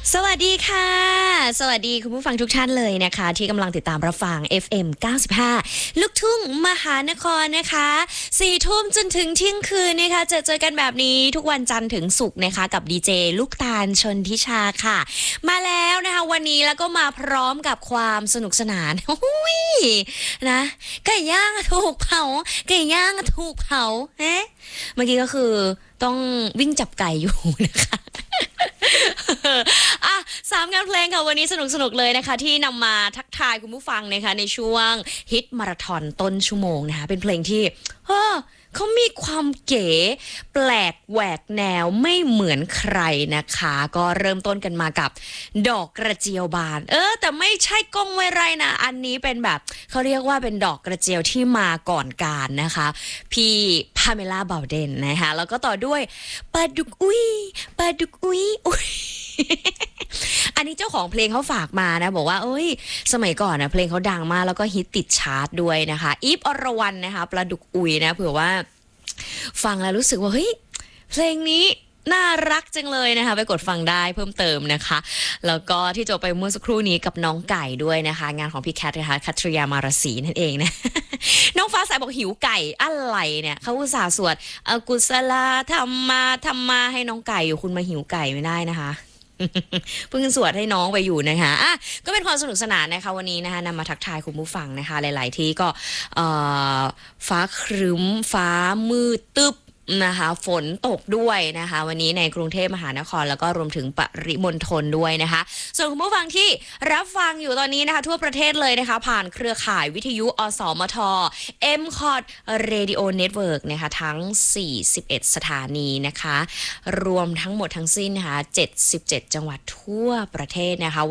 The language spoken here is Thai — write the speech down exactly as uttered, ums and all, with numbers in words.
สวัสดีค่ะสวัสดีคุณผู้ฟังทุกท่านเลยนะคะที่กำลังติดตามรับฟัง เอฟ เอ็ม เก้าสิบห้า ลูกทุ่งมหานครนะคะสี่ทุ่มจนถึงเที่ยงคืนนะคะเจอเจอกันแบบนี้ทุกวันจันทร์ถึงศุกร์นะคะกับดีเจลูกตาลชนทิชาค่ะมาแล้วนะคะวันนี้แล้วก็มาพร้อมกับความสนุกสนานโอ้ยนะไก่ย่างถูกเผาไก่ย่างถูกเผาเอ๊ะเมื่อกี้ก็คือต้องวิ่งจับไก่อยู่นะคะอ่ะสามงานเพลงค่ะวันนี้สนุกสนุกเลยนะคะที่นำมาทักทายคุณผู้ฟังนะคะในช่วงฮิตมาราธอนต้นชั่วโมงนะคะเป็นเพลงที่เออเขามีความเก๋แปลกแหวกแนวไม่เหมือนใครนะคะก็เริ่มต้นกันมากับดอกกระเจียวบานเออแต่ไม่ใช่ก้องไวไรนะอันนี้เป็นแบบเขาเรียกว่าเป็นดอกกระเจียวที่มาก่อนการนะคะพี่พาเมล่าบาวเดนนะคะแล้วก็ต่อด้วยปลาดุกอุ้ยปลาดุกอุ้ยอุ้ย อันนี้เจ้าของเพลงเขาฝากมานะบอกว่าเอ้ยสมัยก่อนนะเพลงเขาดังมากแล้วก็ฮิตติดชาร์ตด้วยนะคะอีฟอรวรรณนะคะปลาดุกอุยนะเผื่อว่าฟังแล้วรู้สึกว่าเฮ้ยเพลงนี้น่ารักจังเลยนะคะไปกดฟังได้เพิ่มเติมนะคะแล้วก็ที่จบไปเมื่อสักครู่นี้กับน้องไก่ด้วยนะคะงานของพี่แคทนะคะคัตริยามารสีนั่นเองนะ น้องฟ้าใสบอกหิวไก่อะไรเนี่ยเขาอุตส่าห์สวดอกุศลาธรรมาธรรมาให้น้องไก่อยู่คุณมาหิวไก่ไม่ได้นะคะ เพิ่งสวดให้น้องไปอยู่นะคะอ่ะก็เป็นความสนุกสนานนะคะวันนี้นะคะนำมาทักทายคุณผู้ฟังนะคะหลายๆที่ก็ฟ้าครึ้มฟ้ามืดตึบนะคะฝนตกด้วยนะคะวันนี้ในกรุงเทพมหานครแล้วก็รวมถึงปริมณฑลด้วยนะคะส่วนคุณผู้ฟังที่รับฟังอยู่ตอนนี้นะคะทั่วประเทศเลยนะคะผ่านเครือข่ายวิทยุอสมท เอ็ม คอท Radio Network นะคะทั้งสี่สิบเอ็ดสถานีนะคะรวมทั้งหมดทั้งสิ้นนะคะเจ็ดสิบเจ็ดจังหวัดทั่วประเทศนะคะ